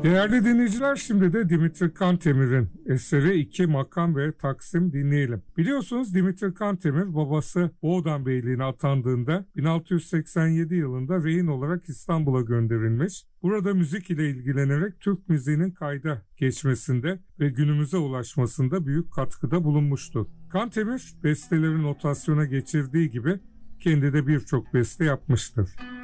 Değerli dinleyiciler, şimdi de Dimitri Kantemir'in eseri İki Makam ve Taksim dinleyelim. Biliyorsunuz Dimitri Kantemir babası Boğdan Beyliğine atandığında 1687 yılında rehin olarak İstanbul'a gönderilmiş. Burada müzik ile ilgilenerek Türk müziğinin kayda geçmesinde ve günümüze ulaşmasında büyük katkıda bulunmuştur. Kantemir besteleri notasyona geçirdiği gibi kendi de birçok beste yapmıştır.